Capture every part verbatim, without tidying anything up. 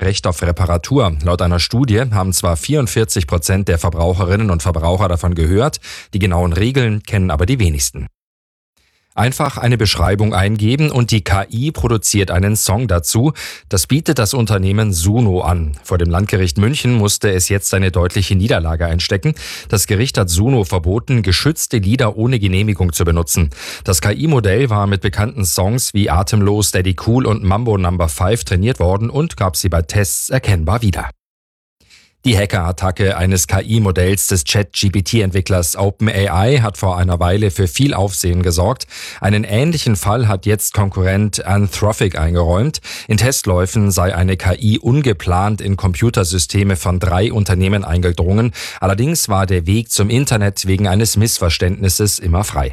Recht auf Reparatur. Laut einer Studie haben zwar vierundvierzig Prozent der Verbraucherinnen und Verbraucher davon gehört, die genauen Regeln kennen aber die wenigsten. Einfach eine Beschreibung eingeben und die K I produziert einen Song dazu. Das bietet das Unternehmen Suno an. Vor dem Landgericht München musste es jetzt eine deutliche Niederlage einstecken. Das Gericht hat Suno verboten, geschützte Lieder ohne Genehmigung zu benutzen. Das K I-Modell war mit bekannten Songs wie Atemlos, Daddy Cool und Mambo Number fünf trainiert worden und gab sie bei Tests erkennbar wieder. Die Hackerattacke eines K I-Modells des Chat-G P T-Entwicklers OpenAI hat vor einer Weile für viel Aufsehen gesorgt. Einen ähnlichen Fall hat jetzt Konkurrent Anthropic eingeräumt. In Testläufen sei eine K I ungeplant in Computersysteme von drei Unternehmen eingedrungen. Allerdings war der Weg zum Internet wegen eines Missverständnisses immer frei.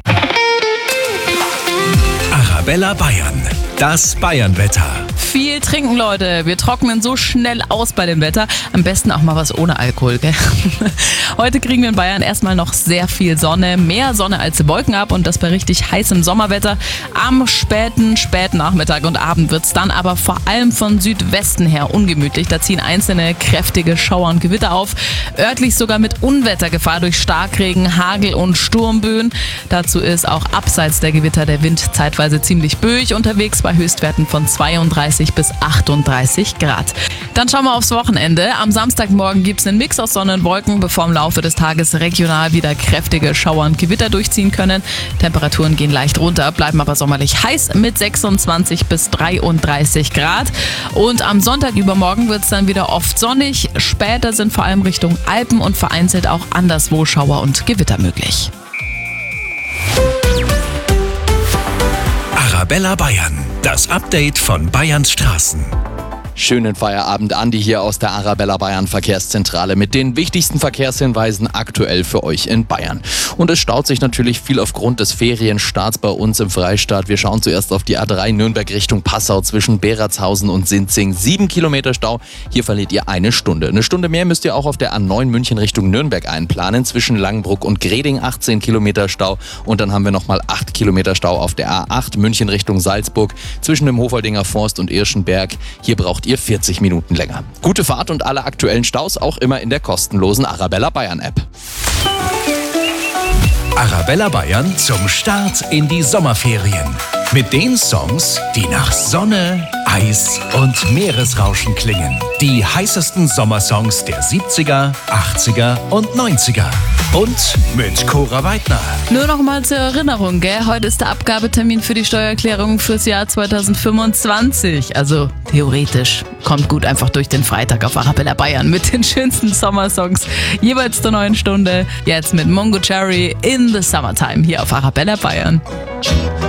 Arabella Bayern, das Bayernwetter. Viel trinken, Leute. Wir trocknen so schnell aus bei dem Wetter. Am besten auch mal was ohne Alkohol, gell? Heute kriegen wir in Bayern erstmal noch sehr viel Sonne. Mehr Sonne als Wolken ab und das bei richtig heißem Sommerwetter. Am späten, späten Nachmittag und Abend wird's dann aber vor allem von Südwesten her ungemütlich. Da ziehen einzelne kräftige Schauer und Gewitter auf. Örtlich sogar mit Unwettergefahr durch Starkregen, Hagel und Sturmböen. Dazu ist auch abseits der Gewitter der Wind zeitweise ziemlich böig unterwegs bei Höchstwerten von zweiunddreißig bis achtunddreißig Grad. Dann schauen wir aufs Wochenende. Am Samstagmorgen gibt es einen Mix aus Sonne und Wolken, bevor im Laufe des Tages regional wieder kräftige Schauer und Gewitter durchziehen können. Temperaturen gehen leicht runter, bleiben aber sommerlich heiß mit sechsundzwanzig bis dreiunddreißig Grad. Und am Sonntag übermorgen wird es dann wieder oft sonnig. Später sind vor allem Richtung Alpen und vereinzelt auch anderswo Schauer und Gewitter möglich. Arabella Bayern, das Update von Bayerns Straßen. Schönen Feierabend, Andi hier aus der Arabella Bayern Verkehrszentrale mit den wichtigsten Verkehrshinweisen aktuell für euch in Bayern. Und es staut sich natürlich viel aufgrund des Ferienstarts bei uns im Freistaat. Wir schauen zuerst auf die A drei Nürnberg Richtung Passau zwischen Beratshausen und Sinzing. Sieben Kilometer Stau, hier verliert ihr eine Stunde. Eine Stunde mehr müsst ihr auch auf der A neun München Richtung Nürnberg einplanen. Zwischen Langenbruck und Greding achtzehn Kilometer Stau. Und dann haben wir nochmal acht Kilometer Stau auf der A acht München Richtung Salzburg zwischen dem Hofoldinger Forst und Irschenberg. Hier braucht ihr vierzig Minuten länger. Gute Fahrt und alle aktuellen Staus auch immer in der kostenlosen Arabella Bayern App. Arabella Bayern zum Start in die Sommerferien. Mit den Songs, die nach Sonne, Eis und Meeresrauschen klingen. Die heißesten Sommersongs der siebziger, achtziger und neunziger. Und mit Cora Weidner. Nur noch mal zur Erinnerung, gell? Heute ist der Abgabetermin für die Steuererklärung fürs Jahr zweitausendfünfundzwanzig. Also theoretisch. Kommt gut einfach durch den Freitag auf Arabella Bayern mit den schönsten Sommersongs. Jeweils zur neuen Stunde. Jetzt mit Mungo Jerry in the Summertime hier auf Arabella Bayern.